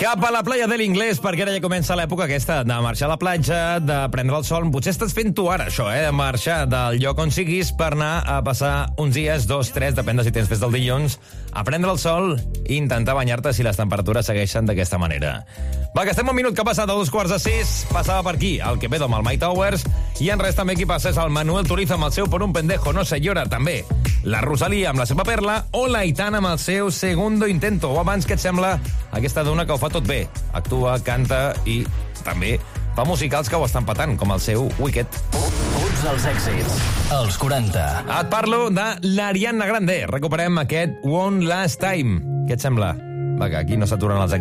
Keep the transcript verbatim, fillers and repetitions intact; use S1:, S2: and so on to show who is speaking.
S1: Cap a la playa de l'Inglés, perquè ara ja comença l'època aquesta de marxar a la platja, de prendre el sol. Potser estàs fent tu ara això, eh? De marxar del lloc on siguis per anar a passar uns dies, dos, tres, depèn de si tens fes del dilluns, a prendre el sol i intentar banyar-te si les temperatures segueixen d'aquesta manera. Va, que estem un minut que ha passat a dos quarts de sis. Passava per aquí el Quevedo amb el My Towers i en res també qui passa és el Manuel Turizo amb el seu Por un pendejo no se llora, també la Rosalía amb la seva perla o l'Aitana amb el seu Segundo intento. O abans, què et sembla aquesta dona que ho fa tot bé? Actua, canta i també fa musicals que ho estan patant, com el seu Wicked.
S2: Uns dels èxits, els quaranta.
S1: Et parlo de l'Ariana Grande. Recuperem aquest One Last Time. Què et sembla? Va, que aquí no s'aturen els èxits.